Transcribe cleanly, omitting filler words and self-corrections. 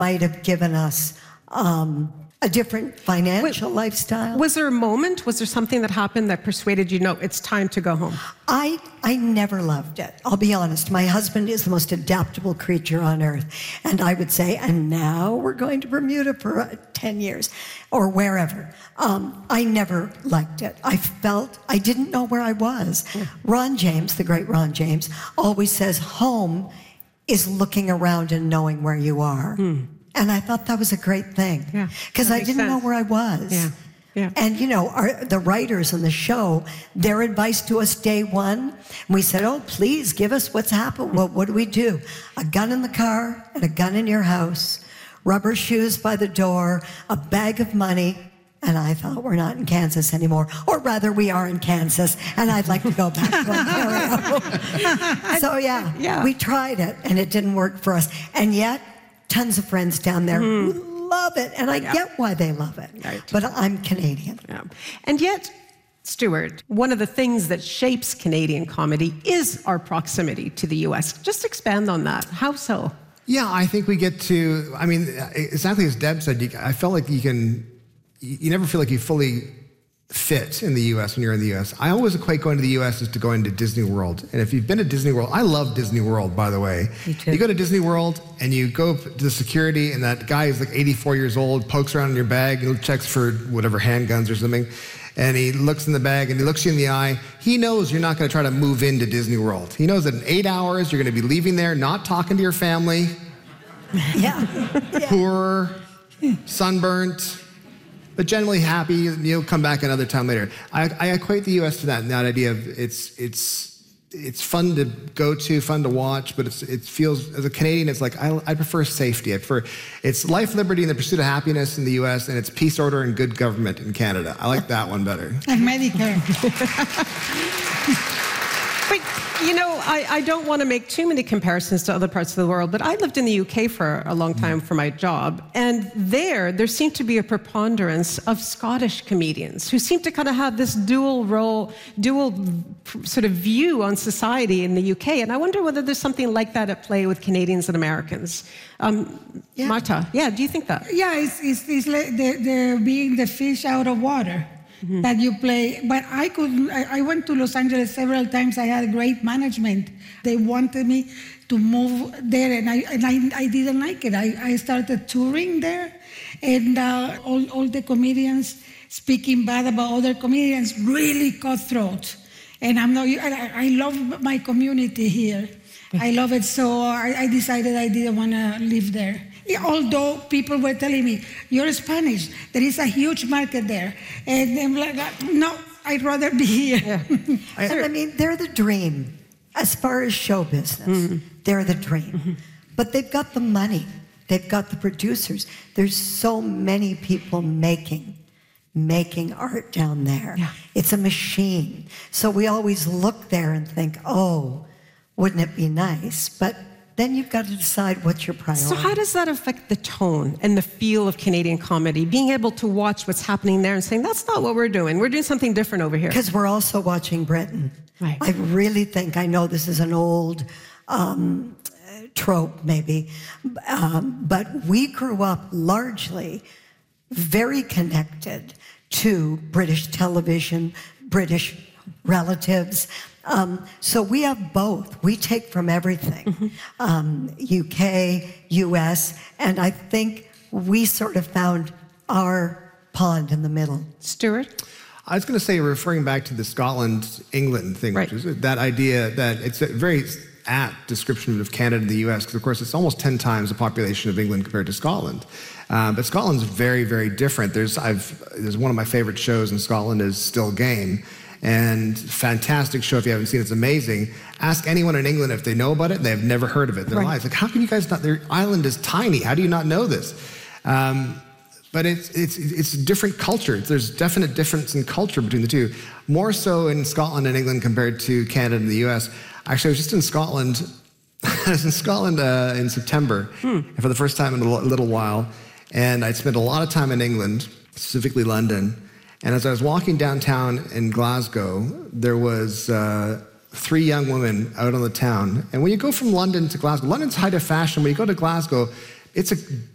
might have given us a different financial lifestyle. Was there a moment? Was there something that happened that persuaded you, no, it's time to go home? I never loved it. I'll be honest. My husband is the most adaptable creature on earth. And I would say, and now we're going to Bermuda for 10 years or wherever. I never liked it. I didn't know where I was. Yeah. Ron James, the great Ron James, always says home is looking around and knowing where you are. And I thought that was a great thing because I didn't know where I was. Yeah. Yeah. And, you know, the writers on the show, their advice to us day one, we said, oh, please give us what's happened. Well, what do we do? A gun in the car and a gun in your house, rubber shoes by the door, a bag of money. And I thought, we're not in Kansas anymore. Or rather, we are in Kansas, and I'd like to go back to Ontario. So, we tried it, and it didn't work for us. And yet, tons of friends down there who love it, and I get why they love it. Right. But I'm Canadian. Yeah. And yet, Stuart, one of the things that shapes Canadian comedy is our proximity to the U.S. Just expand on that. How so? Yeah, I think we get to, I mean, exactly as Deb said, I felt like you never feel like you fully fit in the U.S. when you're in the U.S. I always equate going to the U.S. as to going to Disney World. And if you've been to Disney World, I love Disney World, by the way. Me too. You go to Disney World and you go to the security and that guy is like 84 years old, pokes around in your bag and checks for whatever handguns or something. And he looks in the bag and he looks you in the eye. He knows you're not going to try to move into Disney World. He knows that in 8 hours, you're going to be leaving there, not talking to your family. Poor, sunburnt, but generally happy. You'll come back another time later. I equate the U.S. to that idea of it's fun to go to, fun to watch, but it feels, as a Canadian, it's like I prefer safety. It's life, liberty, and the pursuit of happiness in the U.S., and it's peace, order, and good government in Canada. I like that one better. And Medicare. But, you know, I don't want to make too many comparisons to other parts of the world, but I lived in the UK for a long time for my job, and there seemed to be a preponderance of Scottish comedians who seemed to kind of have this dual sort of view on society in the UK, and I wonder whether there's something like that at play with Canadians and Americans. Marta, do you think that? Yeah, it's like they're being the fish out of water. That you play, but I went to Los Angeles several times. I had great management. They wanted me to move there, and I didn't like it. I started touring there, and all the comedians speaking bad about other comedians, really cutthroat. And I love my community here. I love it, so I decided I didn't want to live there. Although people were telling me, you're Spanish, there is a huge market there. And I'm like, no, I'd rather be here. I mean, they're the dream. As far as show business, they're the dream. But they've got the money. They've got the producers. There's so many people making art down there. Yeah. It's a machine. So we always look there and think, oh, wouldn't it be nice? But then you've got to decide what's your priority. So how does that affect the tone and the feel of Canadian comedy? Being able to watch what's happening there and saying, that's not what we're doing. We're doing something different over here. Because we're also watching Britain. Right. I really think, I know this is an old trope maybe, but we grew up largely very connected to British television, British relatives. So we have both. We take from everything, UK, US, and I think we sort of found our pond in the middle. Stuart? I was going to say, referring back to the Scotland-England thing, right. which is that idea that it's a very apt description of Canada and the US, because of course it's almost 10 times the population of England compared to Scotland. But Scotland's very, very different. There's one of my favorite shows in Scotland is Still Game. And fantastic show if you haven't seen it. It's amazing. Ask anyone in England if they know about it, and they have never heard of it in their lives. Like, how can you guys not? Their island is tiny. How do you not know this? But it's a different culture. There's definite difference in culture between the two. More so in Scotland and England compared to Canada and the US. Actually, I was just in Scotland. I was in Scotland in September for the first time in a little while. And I'd spent a lot of time in England, specifically London. And as I was walking downtown in Glasgow, there was 3 young women out on the town. And when you go from London to Glasgow, London's height of fashion. When you go to Glasgow, it's a